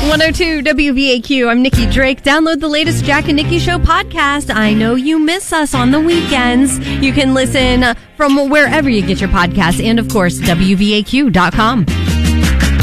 102 WVAQ. I'm Nikki Drake. Download the latest Jack and Nikki Show podcast. I know you miss us on the weekends. You can listen from wherever you get your podcasts and, of course, WVAQ.com.